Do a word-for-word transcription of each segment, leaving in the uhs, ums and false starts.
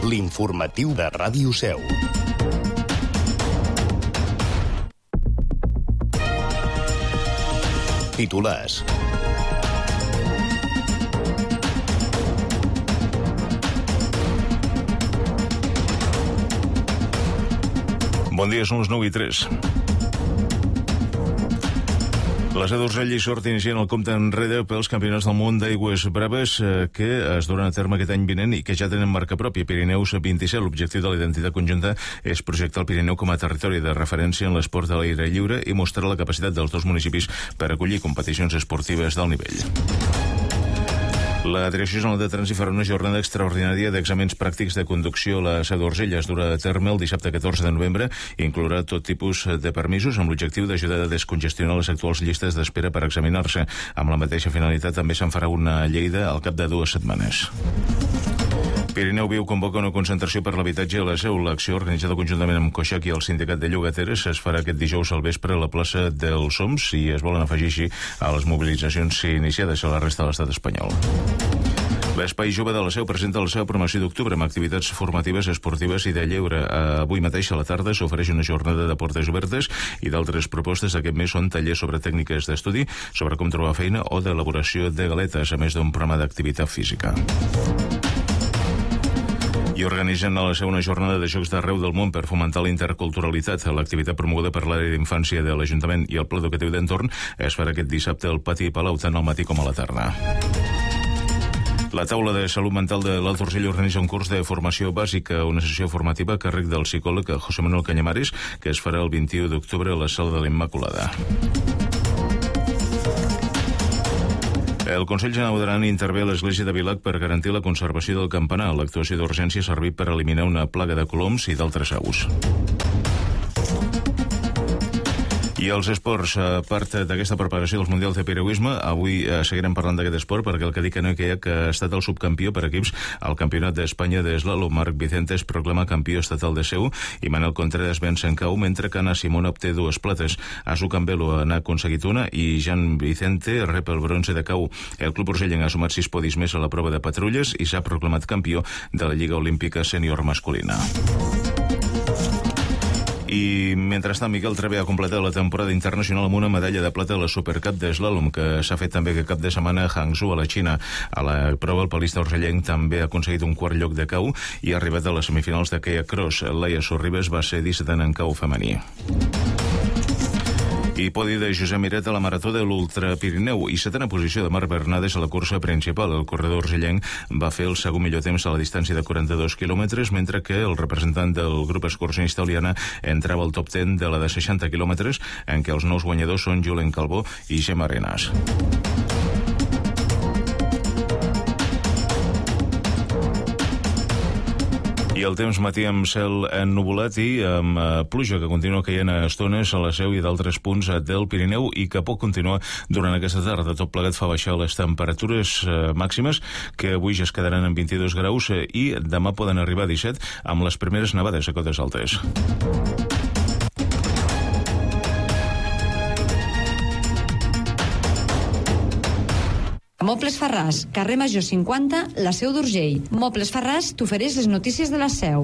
L'informatiu de Ràdio Seu. Titulars. Bon dia, són les nou i tres. La Seu d'Urgell i Sort inicien el compte enrere pels campionats del món d'aigües braves eh, que es duran a terme aquest any vinent i que ja tenen marca pròpia, Pirineus vint-i-set. L'objectiu de la identitat conjunta és projectar el Pirineu com a territori de referència en l'esport de l'aire lliure i mostrar la capacitat dels dos municipis per acollir competicions esportives d'alt nivell. La Direcció General de Trànsit farà una jornada extraordinària d'exàmens pràctics de conducció a la Seu d'Urgell. Es durà a terme el dissabte catorze de novembre i inclourà tot tipus de permisos amb l'objectiu d'ajudar a descongestionar les actuals llistes d'espera per examinar-se. Amb la mateixa finalitat també se'n farà una a Lleida al cap de dues setmanes. Pirineu Viu convoca una concentració per l'habitatge a la Seu. L'acció, organitzada conjuntament amb Coixac i el Sindicat de Llogateres, es farà aquest dijous al vespre a la plaça dels Oms i es volen afegir així a les mobilitzacions iniciades a la resta de l'estat espanyol. L'Espai Jove de la Seu presenta la seva promoció d'octubre amb activitats formatives, esportives i de lleure. Avui mateix a la tarda s'ofereix una jornada de portes obertes i d'altres propostes d'aquest mes són tallers sobre tècniques d'estudi, sobre com trobar feina o d'elaboració de galetes, a més d'un programa d'activitat física. I organitzen a la Seu una jornada de jocs d'arreu del món per fomentar la interculturalitat. L'activitat promoguda per l'àrea d'infància de l'Ajuntament i el Pla Educatiu d'Entorn es farà aquest dissabte al Pati Palau, tant al matí com a la tarda. La taula de salut mental de l'Alt Urgell organitza un curs de formació bàsica, una sessió formativa a càrrec del psicòleg José Manuel Cañamares, que es farà el vint-i-u d'octubre a la Sala de la Immaculada. El Consell General d'Aran intervé a l'Església de Vilac per garantir la conservació del campanar. L'actuació d'urgència ha servit per eliminar una plaga de coloms i d'altres aus. I els esports, a part d'aquesta preparació dels Mundials de Piragüisme, avui eh, seguirem parlant d'aquest esport perquè el Cadí Canoe Kayak ha estat el subcampió per equips al Campionat d'Espanya d'Eslàlom. Marc Vicente es proclama campió estatal de Seu i Manel Contreras venç en cau, mentre que Anna Simona obté dues plates. Asu Campbello n'ha aconseguit una i Jan Vicente rep el bronze de cau. El club urgellenc ha sumat sis podis més a la prova de patrulles i s'ha proclamat campió de la Lliga Olímpica Sènior Masculina. I mentrestant, Miquel Travé ha completat la temporada internacional amb una medalla de plata a la Supercup d'Eslàlom, que s'ha fet també aquest cap de setmana a Hangzhou, a la Xina. A la prova, el palista urgellenc també ha aconseguit un quart lloc de cau i ha arribat a les semifinals de Kayak Cross. Laia Sorribes va ser dissetena en cau femení. I podi de Josep Miret a la marató de l'Ultra Pirineu i setena posició de Marc Bernades a la cursa principal. El corredor urgellenc va fer el segon millor temps a la distància de quaranta-dos quilòmetres, mentre que el representant del grup excursionista Oliana entrava al top deu de la de seixanta quilòmetres, en què els nous guanyadors són Julen Calbó i Gemma Arenas. I el temps, matí amb cel ennuvolat i amb uh, pluja que continua caient a estones a la Seu i d'altres punts del Pirineu i que pot continuar durant aquesta tarda. Tot plegat fa baixar les temperatures uh, màximes, que avui ja es quedaran en vint-i-dos graus uh, i demà poden arribar a disset amb les primeres nevades a cotes altes. Mobles Farràs, carrer Major cinquanta, la Seu d'Urgell. Mobles Farràs t'ofereix les notícies de la Seu.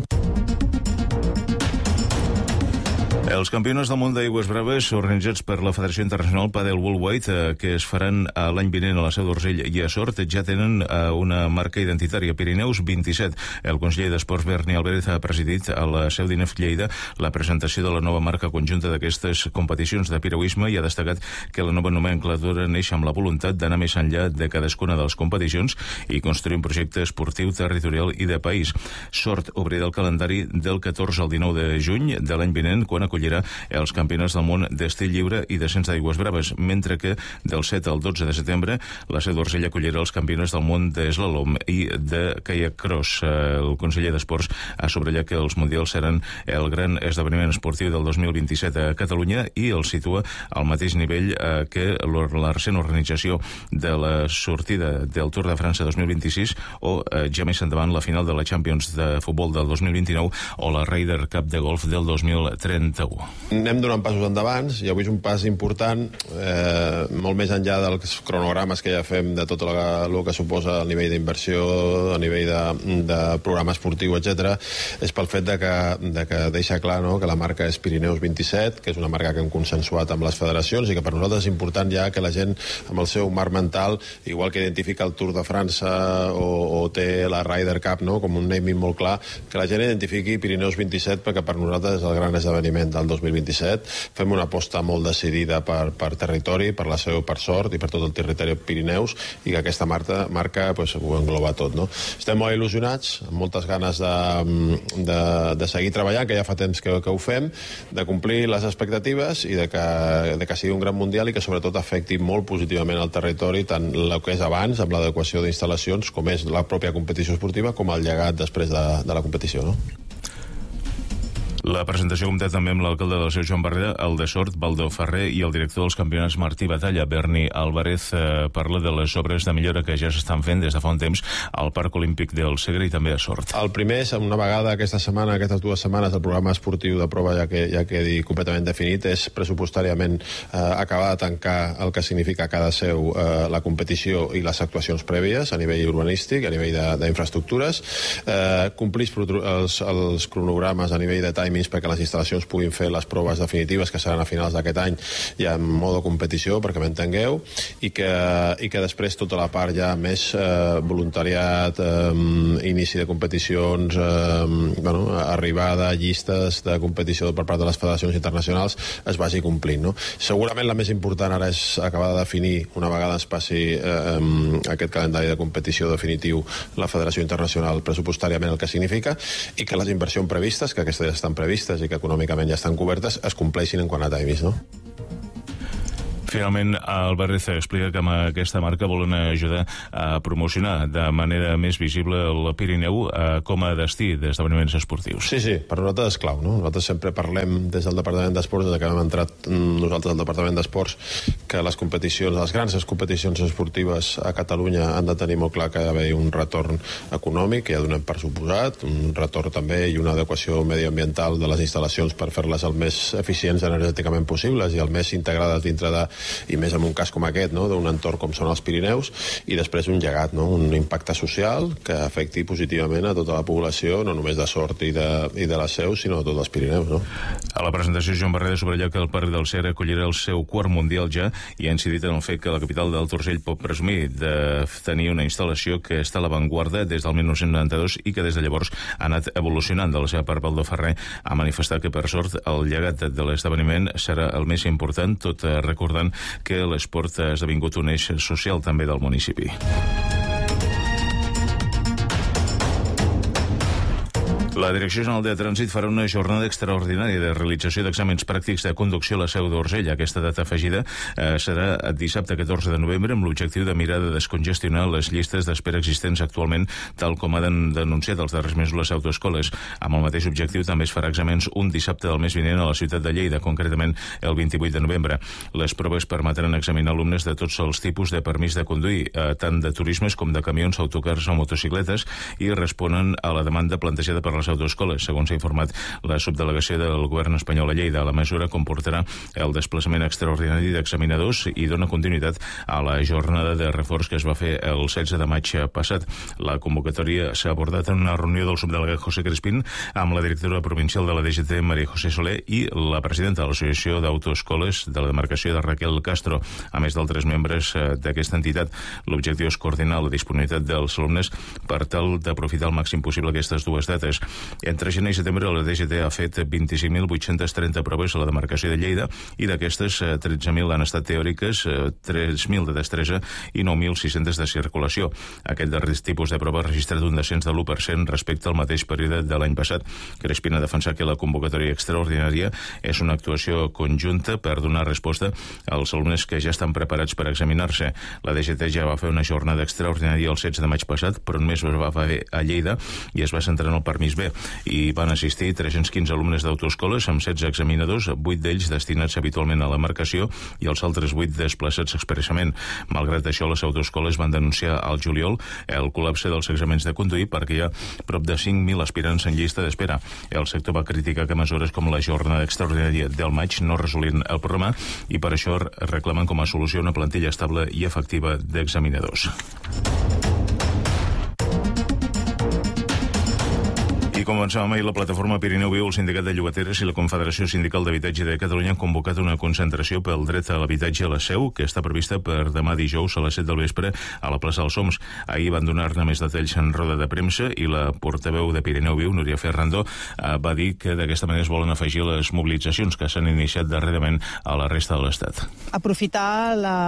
Els campionats del món d'aigües braves organitzats per la Federació Internacional Padel Worldwide, eh, que es faran a l'any vinent a la Seu d'Urgell i a Sort, ja tenen eh, una marca identitària, Pirineus vint-i-set. El conseller d'Esports Berni Álvarez ha presidit a la Seu d'I N E F Lleida la presentació de la nova marca conjunta d'aquestes competicions de piragüisme i ha destacat que la nova nomenclatura neix amb la voluntat d'anar més enllà de cadascuna de les competicions i construir un projecte esportiu, territorial i de país. Sort obrirà el calendari del catorze al dinou de juny de l'any vinent, quan acollirà els campionats del món d'estil lliure i descens d'aigües braves, mentre que del set al dotze de setembre la Seu d'Urgell acollirà els campionats del món d'eslàlom i de kayak cross. El conseller d'Esports ha subratllat que els mundials seran el gran esdeveniment esportiu del dos mil vint-i-set a Catalunya i el situa al mateix nivell que la recent organització de la sortida del Tour de França dos mil vint-i-sis o ja més endavant la final de la Champions de futbol del dos mil vint-i-nou o la Ryder Cup de golf del dos mil trenta-u. Seu. Anem donant passos endavant i avui és un pas important, eh, molt més enllà dels cronogrames que ja fem de tot el que suposa a nivell d'inversió, a nivell de, de programa esportiu, etcètera. És pel fet de que, de que deixa clar, no?, que la marca és Pirineus vint-i-set, que és una marca que hem consensuat amb les federacions i que per nosaltres és important ja que la gent amb el seu marc mental, igual que identifica el Tour de França o, o té la Ryder Cup, no?, com un naming molt clar, que la gent identifiqui Pirineus vint-i-set perquè per nosaltres és el gran esdeveniment del dos mil vint-i-set. Fem una aposta molt decidida per, per territori, per la seu, per sort i per tot el territori Pirineus, i que aquesta marca, marca pues, ho engloba tot, no? Estem molt il·lusionats, amb moltes ganes de, de, de seguir treballant, que ja fa temps que, que ho fem, de complir les expectatives i de que, de que sigui un gran mundial i que sobretot afecti molt positivament al territori, tant el que és abans, amb l'adequació d'instal·lacions, com és la pròpia competició esportiva, com el llegat després de, de la competició, no? La presentació compta també amb l'alcalde del seu Joan Barrera, el de Sort, Baldo Ferrer, i el director dels campionats Martí Batalla, Berni Álvarez, eh, parla de les obres de millora que ja s'estan fent des de fa un temps al Parc Olímpic del Segre i també a Sort. El primer és, una vegada aquesta setmana, aquestes dues setmanes, el programa esportiu de prova ja, que, ja quedi completament definit, és pressupostàriament eh, acabar de tancar el que significa cada seu eh, la competició i les actuacions prèvies a nivell urbanístic, a nivell d'infraestructures, eh, complir els, els cronogrames a nivell de timing perquè les instal·lacions puguin fer les proves definitives que seran a finals d'aquest any ja en modo competició, perquè m'entengueu, i que, i que després tota la part ja més eh, voluntariat, eh, inici de competicions, eh, bueno, arribada, llistes de competició per part de les federacions internacionals es vagi complint, no? Segurament la més important ara és acabar de definir, una vegada es passi eh, aquest calendari de competició definitiu, la Federació Internacional pressupostàriament el que significa, i que les inversions previstes, que aquestes ja estan previstes i que econòmicament ja estan cobertes, es compleixin en quant a timis, no? Finalment, Álvarez explica que amb aquesta marca volen ajudar a promocionar de manera més visible el Pirineu eh, com a destí d'esdeveniments esportius. Sí, sí, per nosaltres és clau, no? Nosaltres sempre parlem des del Departament d'Esports, des que hem entrat nosaltres al Departament d'Esports, que les competicions, les grans competicions esportives a Catalunya han de tenir molt clar que ha d'haver un retorn econòmic, que ja donem per suposat, un retorn també i una adequació mediambiental de les instal·lacions per fer-les el més eficients energèticament possibles i el més integrades dintre de, i més en un cas com aquest, no?, d'un entorn com són els Pirineus, i després un llegat, no?, un impacte social que afecti positivament a tota la població, no només de Sort i de, i de la Seu, sinó de tots els Pirineus, no? A la presentació, Joan Barrera subratlla que el Parc del Segre acollirà el seu quart mundial ja i ha incidit en el fet que la capital d'Alt Urgell pot presumir de tenir una instal·lació que està a l'avantguarda des del mil nou-cents noranta-dos i que des de llavors ha anat evolucionant. De la seva part, Baldo Ferrer ha manifestat que per sort el llegat de l'esdeveniment serà el més important, tot recordant que l'esport ha esdevingut un eix social també del municipi. La Direcció General de Trànsit farà una jornada extraordinària de realització d'exàmens pràctics de conducció a la Seu d'Urgell. Aquesta data afegida eh, serà dissabte catorze de novembre amb l'objectiu de mirar de descongestionar les llistes d'espera existents actualment, tal com han denunciat els darrers mesos les autoescoles. Amb el mateix objectiu també es farà exàmens un dissabte del mes vinent a la ciutat de Lleida, concretament el vint-i-vuit de novembre. Les proves permetran examinar alumnes de tots els tipus de permís de conduir, eh, tant de turismes com de camions, autocars o motocicletes, i responen a la demanda plantejada per les autoescoles, segons ha informat la subdelegació del govern espanyol a Lleida. La mesura comportarà el desplaçament extraordinari d'examinadors i dona continuïtat a la jornada de reforç que es va fer el setze de maig passat. La convocatòria s'ha abordat en una reunió del subdelegat José Crespín amb la directora provincial de la D G T, María José Soler, i la presidenta de l'Associació d'Autoescoles de la demarcació de Raquel Castro, a més d'altres membres d'aquesta entitat. L'objectiu és coordinar la disponibilitat dels alumnes per tal d'aprofitar al màxim possible aquestes dues dates. Entre gener i setembre la D G T ha fet vint-i-cinc mil vuit-cents trenta proves a la demarcació de Lleida i d'aquestes tretze mil han estat teòriques, tres mil de destresa i nou mil sis-cents de circulació. Aquest darrer tipus de prova ha registrat un descens de l'u per cent respecte al mateix període de l'any passat. Crespín ha defensat que la convocatòria extraordinària és una actuació conjunta per donar resposta als alumnes que ja estan preparats per examinar-se. La D G T ja va fer una jornada extraordinària el setze de maig passat, però només es va fer a Lleida i es va centrar en el permís B. B. Hi van assistir tres-cents quinze alumnes d'autoescoles amb setze examinadors, vuit d'ells destinats habitualment a l'embarcació i els altres vuit desplaçats expressament. Malgrat això, les autoescoles van denunciar al juliol el col·lapse dels exàmens de conduir perquè hi ha prop de cinc mil aspirants en llista d'espera. El sector va criticar que mesures com la jornada extraordinària del maig no resolien el problema i per això reclamen com a solució una plantilla estable i efectiva d'examinadors. I com avançàvem ahir, la plataforma Pirineu Viu, el Sindicat de Llogateres i la Confederació Sindical d'Habitatge de Catalunya han convocat una concentració pel dret a l'habitatge a la Seu, que està prevista per demà dijous a les set del vespre a la plaça dels Soms. Ahir van donar-ne més detalls en roda de premsa i la portaveu de Pirineu Viu, Núria Ferrandó, va dir que d'aquesta manera es volen afegir les mobilitzacions que s'han iniciat darrerament a la resta de l'Estat. Aprofitar la...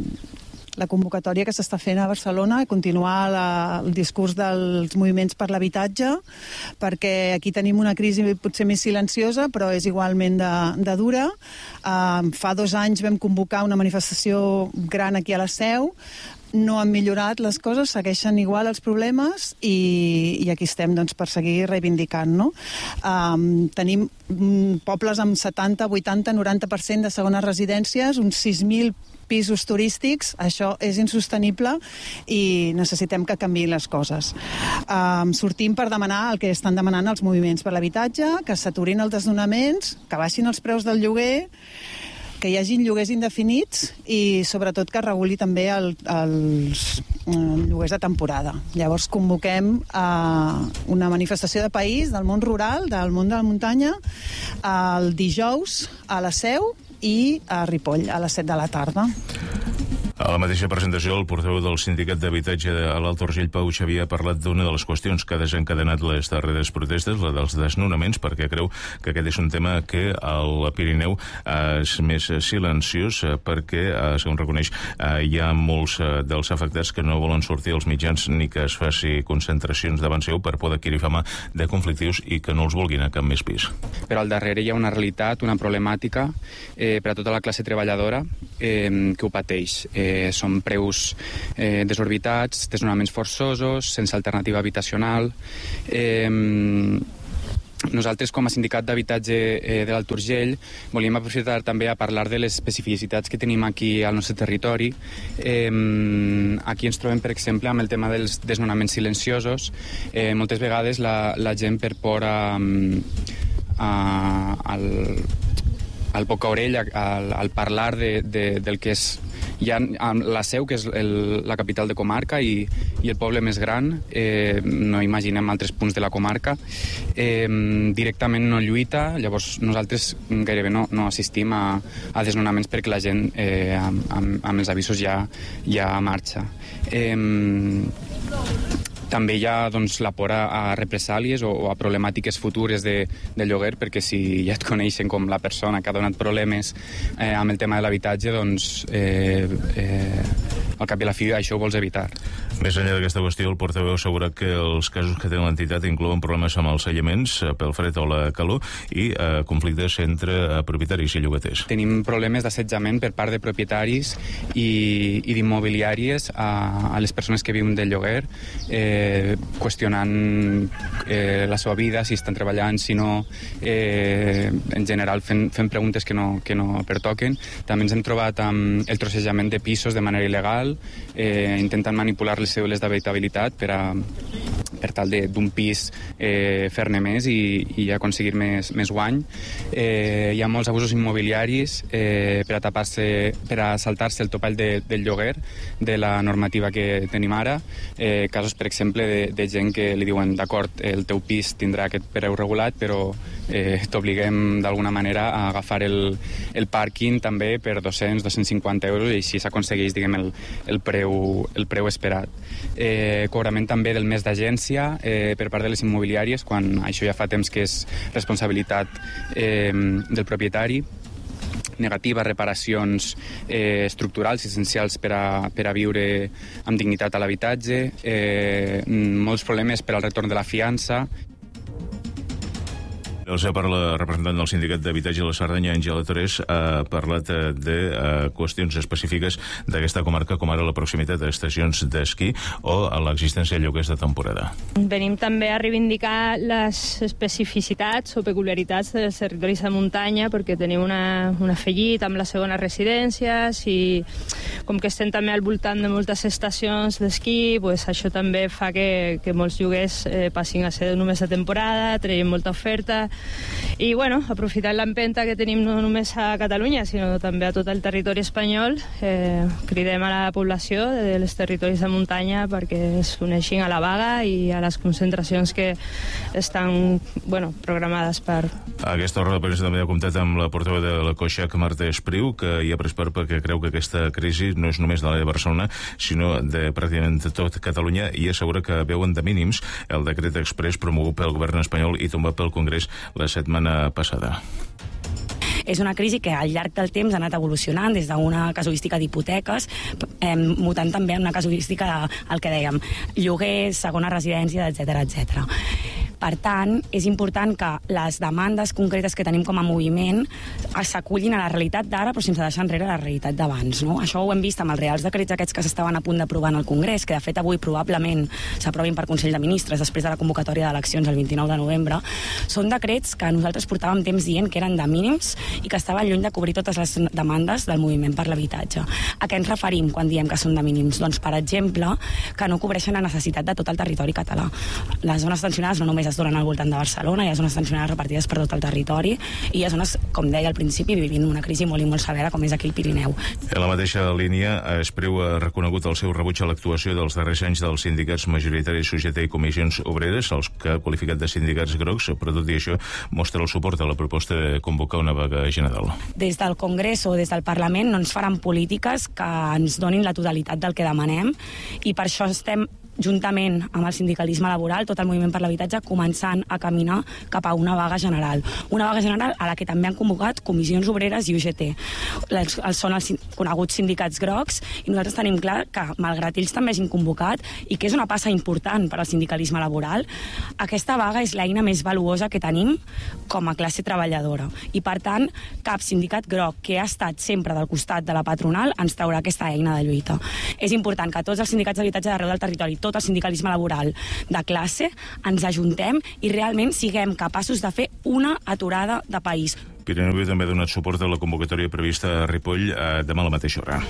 la convocatòria que s'està fent a Barcelona i continuar la, el discurs dels moviments per l'habitatge, perquè aquí tenim una crisi potser més silenciosa, però és igualment de, de dura. Uh, fa dos anys vam convocar una manifestació gran aquí a la Seu, no han millorat les coses, segueixen igual els problemes i, i aquí estem doncs, per seguir reivindicant. No? Um, tenim um, pobles amb setanta, vuitanta, noranta per cent de segones residències, uns sis mil pisos turístics, això és insostenible i necessitem que canviïn les coses. Um, sortim per demanar el que estan demanant els moviments per l'habitatge, que s'aturin els desnonaments, que baixin els preus del lloguer, que hi hagin lloguers indefinits i sobretot que es reguli també el, els el lloguers de temporada. Llavors convoquem uh, una manifestació de país del món rural, del món de la muntanya, el dijous a la Seu i a Ripoll a les set de la tarda. A la mateixa presentació, el portaveu del Sindicat d'Habitatge a l'Alt Urgell, Pau Xavier, ha parlat d'una de les qüestions que ha desencadenat les darreres protestes, la dels desnonaments, perquè creu que aquest és un tema que al Pirineu és més silenciós, perquè, segons reconeix, hi ha molts dels afectats que no volen sortir als mitjans ni que es faci concentracions davant seu per poder adquirir fama de conflictius i que no els vulguin a cap més pis. Però al darrere hi ha una realitat, una problemàtica eh, per a tota la classe treballadora eh, que ho pateix. Eh, són preus eh, desorbitats, desnonaments forçosos, sense alternativa habitacional. Eh, nosaltres, com a sindicat d'habitatge eh, de l'Alt Urgell, volíem aprofitar també a parlar de les especificitats que tenim aquí al nostre territori. Eh, aquí ens trobem, per exemple, amb el tema dels desnonaments silenciosos. Eh, moltes vegades la, la gent, per por a, a, al, al boca orella, al, al parlar de, de, del que és hi ha la Seu, que és el, la capital de comarca i, i el poble més gran, eh, no imaginem altres punts de la comarca, eh, directament no lluita, llavors nosaltres gairebé no, no assistim a, a desnonaments perquè la gent eh, amb, amb, amb els avisos ja, ja marxa. Eh, També hi ha doncs, la por a represàlies o, o a problemàtiques futures de, de lloguer, perquè si ja et coneixen com la persona que ha donat problemes eh, amb el tema de l'habitatge, doncs eh, eh, al cap i a la fi això ho vols evitar. Més enllà d'aquesta qüestió, el portaveu assegura que els casos que té l'entitat inclouen problemes amb els aïllaments pel fred o la calor i eh, conflictes entre eh, propietaris i llogaters. Tenim problemes d'assetjament per part de propietaris i, i d'immobiliàries a, a les persones que viuen del lloguer, eh, qüestionant eh, la seva vida, si estan treballant, si no, eh, en general fent, fent preguntes que no, que no pertoquen. També ens hem trobat amb el trossejament de pisos de manera il·legal, eh, intentant manipular les cèdules d'habitabilitat per, a, per tal d'un pis eh, fer-ne més i, i aconseguir més, més guany. Eh, hi ha molts abusos immobiliaris eh, per a tapar-se, per a saltar-se el topall de, del lloguer de la normativa que tenim ara. Eh, casos, per exemple, de, de gent que li diuen d'acord, el teu pis tindrà aquest preu regulat, però eh, t'obliguem d'alguna manera a agafar el, el pàrquing també per dos-cents, dos-cents cinquanta euros i així s'aconsegueix, diguem, el, el, preu, el preu esperat. Eh, cobrament també del mes d'agència eh, per part de les immobiliàries, quan això ja fa temps que és responsabilitat eh, del propietari. Negativa, reparacions eh, estructurals essencials per a, per a viure amb dignitat a l'habitatge, eh, molts problemes per al retorn de la fiança. Els ha parlat la representant del Sindicat d'Habitatge de la Cerdanya, Àngela Torres, ha parlat de uh, qüestions específiques d'aquesta comarca, com ara la proximitat d'estacions d'esquí o l'existència de lloguers de temporada. Venim també a reivindicar les especificitats o peculiaritats dels territoris de muntanya, perquè tenim una, un afegit amb les segones residències i com que estem també al voltant de moltes estacions d'esquí, pues això també fa que, que molts lloguers eh, passin a ser només de temporada, treguin molta oferta. I, bueno, aprofitant l'empenta que tenim no només a Catalunya, sinó també a tot el territori espanyol, eh, cridem a la població dels territoris de muntanya perquè s'uneixin a la vaga i a les concentracions que estan, bueno, programades per... A aquesta hora de premsa també ha comptat amb la portaveu de la Coixac, Marta Espriu, que hi ha pres part perquè creu que aquesta crisi no és només de l'àrea de Barcelona, sinó de pràcticament tot Catalunya, i assegura que veuen de mínims el decret express promogut pel govern espanyol i tombat pel Congrés la setmana passada. És una crisi que al llarg del temps ha anat evolucionant des d'una casuística d'hipoteques, eh, mutant també en una casuística del que dèiem, lloguers, segona residència, etcètera, etcètera. Per tant, és important que les demandes concretes que tenim com a moviment s'acullin a la realitat d'ara, però sense deixar enrere la realitat d'abans, no? Això ho hem vist amb els reals decrets aquests que s'estaven a punt d'aprovar en el Congrés, que de fet avui probablement s'aprovin per Consell de Ministres després de la convocatòria d'eleccions el vint-i-nou de novembre. Són decrets que nosaltres portàvem temps dient que eren de mínims i que estaven lluny de cobrir totes les demandes del moviment per l'habitatge. A què ens referim quan diem que són de mínims? Doncs, per exemple, que no cobreixen la necessitat de tot el territori català. Les zones tensionades no només es donen al voltant de Barcelona, hi ha zones tensionades repartides per tot el territori i hi ha zones, com deia al principi, vivint una crisi molt i molt severa com és aquí el Pirineu. En la mateixa línia, Espriu ha reconegut el seu rebuig a l'actuació dels darrers anys dels sindicats majoritaris U G T i Comissions Obreres, els que ha qualificat de sindicats grocs, però tot i això mostra el suport a la proposta de convocar una vaga general. Des del Congrés o des del Parlament no ens faran polítiques que ens donin la totalitat del que demanem i per això estem juntament amb el sindicalisme laboral, tot el moviment per l'habitatge, començant a caminar cap a una vaga general. Una vaga general a la que també han convocat comissions obreres i U G T. Els, els són els coneguts sindicats grocs i nosaltres tenim clar que, malgrat ells també hagin convocat, i que és una passa important per al sindicalisme laboral, aquesta vaga és l'eina més valuosa que tenim com a classe treballadora. I, per tant, cap sindicat groc que ha estat sempre del costat de la patronal ens traurà aquesta eina de lluita. És important que tots els sindicats d'habitatge d'arreu del territori, tot el sindicalisme laboral de classe, ens ajuntem i realment siguem capaços de fer una aturada de país. Pirineu també ha donat suport a la convocatòria prevista a Ripoll eh, demà a la mateixa hora.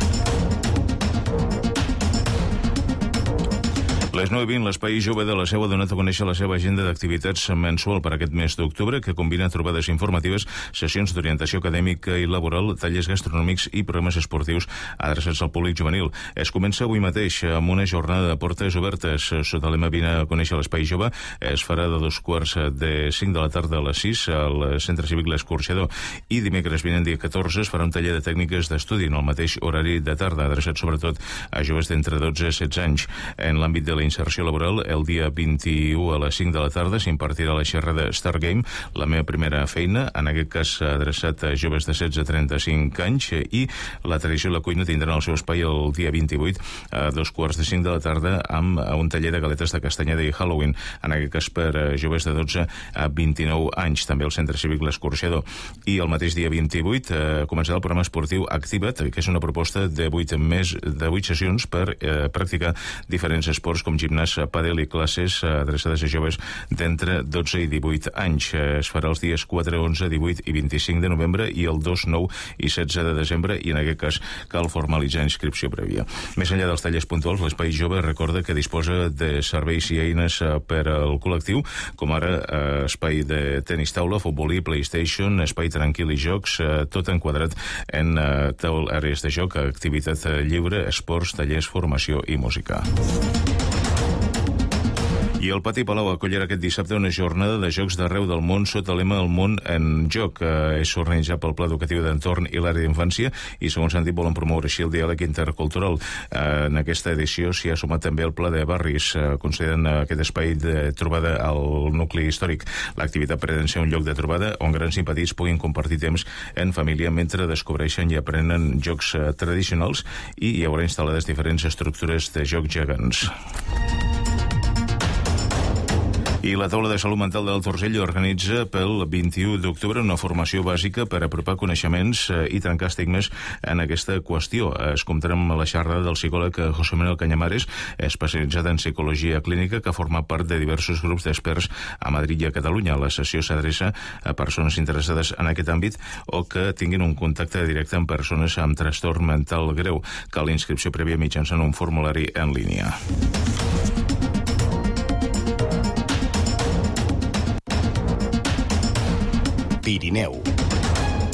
Les nou i vint, l'Espai Jove de la Seu ha donat a conèixer la seva agenda d'activitats mensual per aquest mes d'octubre, que combina trobades informatives, sessions d'orientació acadèmica i laboral, tallers gastronòmics i programes esportius adreçats al públic juvenil. Es comença avui mateix amb una jornada de portes obertes. Sota lema Vine a conèixer l'Espai Jove, es farà de dos quarts de cinc de la tarda a les sis al Centre Cívic L'Escorxador, i dimecres vinent, dia catorze, es farà un taller de tècniques d'estudi en el mateix horari de tarda, adreçat sobretot a joves d'entre dotze i setze anys. En l'àmbit de la inserció laboral, el dia vint-i-u a les cinc de la tarda s'impartirà la xerrada Start Game, la meva primera feina, en aquest cas adreçat a joves de setze a trenta-cinc anys, i la tradició i la cuina tindran el seu espai el dia vint-i-vuit a dos quarts de cinc de la tarda amb un taller de galetes de castanyeda i Halloween, en aquest cas per joves de dotze a vint-i-nou anys, també al Centre Cívic L'Escorxador. I el mateix dia vint-i-vuit eh, començarà el programa esportiu Activa't, que és una proposta de vuit més de vuit sessions per eh, practicar diferents esports com gimnàs, pàdel i classes adreçades a joves d'entre dotze i divuit anys. Es farà els dies quatre, onze, divuit i vint-i-cinc de novembre i el dos, nou i setze de desembre, i en aquest cas cal formalitzar inscripció prèvia. Més enllà dels tallers puntuals, l'Espai Jove recorda que disposa de serveis i eines per al col·lectiu, com ara eh, espai de tenis taula, futbolí, PlayStation, espai tranquil i jocs, eh, tot enquadrat en eh, taul àrees de joc, activitat lliure, esports, tallers, formació i música. I el Pati Palau acollirà aquest dissabte una jornada de jocs d'arreu del món sota lema El món en joc. Eh, és organitzat pel Pla Educatiu d'Entorn i l'Àrea d'Infància i, segons s'han dit, volen promoure així el diàleg intercultural. Eh, en aquesta edició s'hi ha sumat també el Pla de Barris, eh, consideren aquest espai de trobada al nucli històric. L'activitat pretén ser un lloc de trobada on grans i petits puguin compartir temps en família mentre descobreixen i aprenen jocs eh, tradicionals, i hi haurà instal·lades diferents estructures de joc gegants. I la taula de salut mental de l'Alt Urgell organitza pel vint-i-u d'octubre una formació bàsica per apropar coneixements i trencar estigmes en aquesta qüestió. Es comptarà amb la xerrada del psicòleg José Manuel Cañamares, especialitzat en psicologia clínica, que ha format part de diversos grups d'experts a Madrid i a Catalunya. La sessió s'adreça a persones interessades en aquest àmbit o que tinguin un contacte directe amb persones amb trastorn mental greu. Cal inscripció prèvia mitjançant un formulari en línia. Pirineu.